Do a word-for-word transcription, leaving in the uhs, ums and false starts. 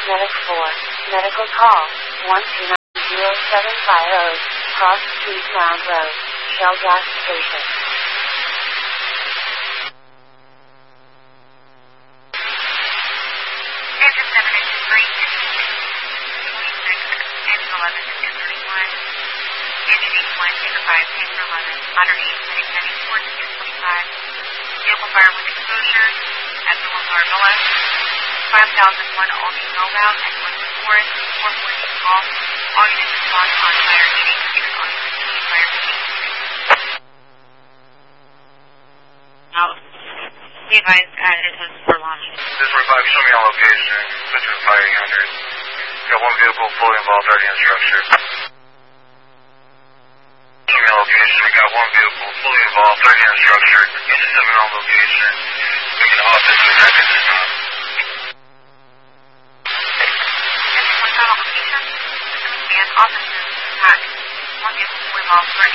Medic four. Medical call. one two nine zero seven five zero. Cross Street Mound Road. Shell Gas Station. Engine seven engine three, twenty-six, engine eleven, engine thirty-one, engine eight one, tanker five, tanker eleven, otter eight, medic ninety-four, engine twenty-five, vehicle fire with exposure, at the one car north, five thousand one all being northbound, and one to forest, four forty call, all units respond on fire eight eight hundred on fifteen fire fifteen. Out. Be advised, uh, it is for launch. This one five, show me on location, between fire eight hundred. Got one vehicle fully involved, already in structure. Show me on location, we got one vehicle fully involved, already in structure. Engine seven on location. Making an office with that engine on. Engine one on location. And officers attack. One vehicle fully involved,